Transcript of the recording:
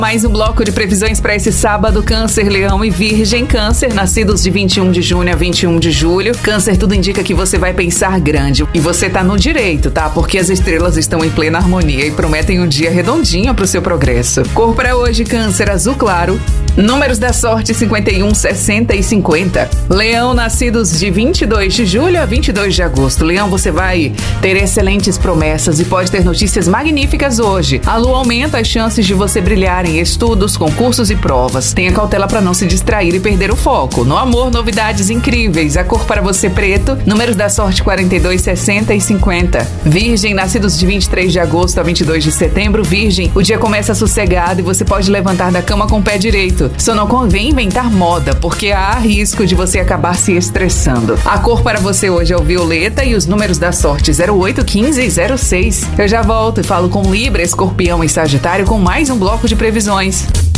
Mais um bloco de previsões para esse sábado. Câncer, Leão e Virgem. Câncer, nascidos de 21 de junho a 21 de julho. Câncer, tudo indica que você vai pensar grande. E você tá no direito, tá? Porque as estrelas estão em plena harmonia e prometem um dia redondinho pro seu progresso. Cor para hoje, Câncer, azul claro. Números da sorte, 51, 60 e 50. Leão, nascidos de 22 de julho a 22 de agosto. Leão, você vai ter excelentes promessas e pode ter notícias magníficas hoje. A lua aumenta as chances de você brilhar em estudos, concursos e provas. Tenha cautela para não se distrair e perder o foco. No amor, novidades incríveis. A cor para você, preto. Números da sorte, 42, 60 e 50. Virgem, nascidos de 23 de agosto a 22 de setembro. Virgem, o dia começa sossegado e você pode levantar da cama com o pé direito. Só não convém inventar moda, porque há risco de você acabar se estressando. A cor para você hoje é o violeta e os números da sorte 08, 15 e 06. Eu já volto e falo com Libra, Escorpião e Sagitário com mais um bloco de previsões.